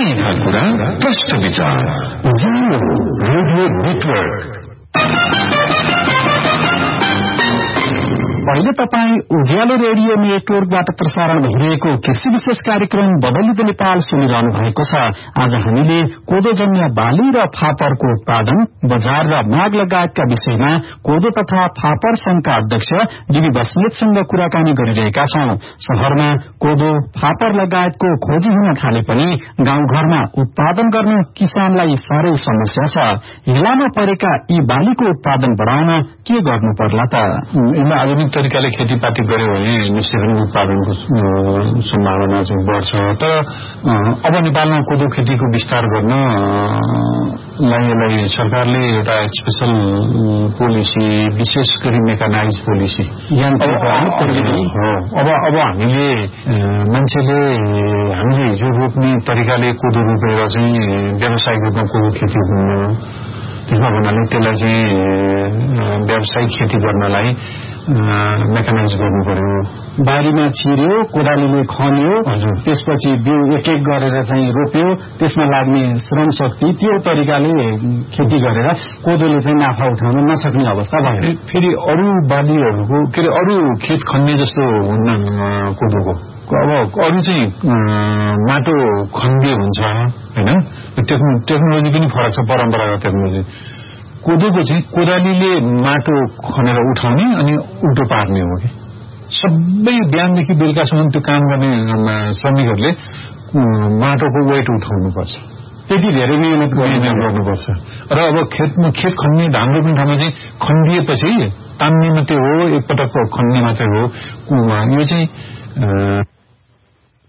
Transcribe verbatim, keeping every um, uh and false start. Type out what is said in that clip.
सीधा कुरा प्रश्न विचार रेडियो नेटवर्क। अहिले तपाईँ उज्यालो रेडियो नेटवर्कबाट प्रसारण भइरहेको कृषि विशेष कार्यक्रम बदलिँदो नेपाल सुनिरहनु भएको छ। आज हामीले कोदोजन्य बाली र फापरको उत्पादन, बजार र माग लगायतका विषयमा कोदो तथा फापर संघका अध्यक्ष डीबी बस्नेतसँग कुराकानी गरिरहेका छौं। शहरमा कोदो, फापर लगायतको खोजी हुन थाले पनि गाउँघरमा उत्पादन गर्नु किसानलाई साह्रै समस्या छ। हिलामा परेका यी बालीको उत्पादन बढाउन के गर्नु पर्ला त? यिनमा आधुनिक तरिकाले खेतीपाती गर्यो भने निश्चय पनि उत्पादनको सम्भावना चाहिँ बढ्छ। तर अब नेपालमा कोदो खेतीको विस्तार गर्न यसलाई सरकारले एउटा स्पेशल पोलिसी, विशेष गरी मेकानाइज पोलिसी अब अब हामीले मान्छेले हामीले हिजो रोप्ने तरिकाले कोदो रोपेर चाहिँ व्यावसायिक रूपमा कोदो खेती हुन्न, त्यसमा भन्नाले त्यसलाई चाहिँ व्यावसायिक खेती गर्नलाई मेकानाइज गर्नु पर्यो। बारीमा छिर्यो, कोदालीले खन्यो, त्यसपछि बिउ एक एक गरेर चाहिँ रोप्यो, त्यसमा लाग्ने श्रम शक्ति त्यो तरिकाले खेती गरेर कोदोले चाहिँ नाफा उठाउन नसक्ने अवस्था भयो। फेरि अरू बालीहरूको के अरे अरू खेत खन्ने जस्तो हुन्न कोदोको। अब अरू चाहिँ माटो खन्ने हुन्छ होइन, टेक्नोलोजी पनि फरक छ, परम्परागत टेक्नोलोजी। कोदोको चाहिँ कोदालीले माटो खनेर उठाउने अनि उल्टो पार्ने हो कि सबै बिहानदेखि बेलुकासम्म त्यो काम गर्ने श्रमिकहरूले माटोको वेट उठाउनुपर्छ, त्यति धेरै मेहनत गर्नुपर्छ। र अब खेतमा खेत खन्ने धान रोप्ने ठाउँमा चाहिँ खनिदिएपछि तान्ने मात्रै हो, एकपटक खन्ने मात्रै हो। यो चाहिँ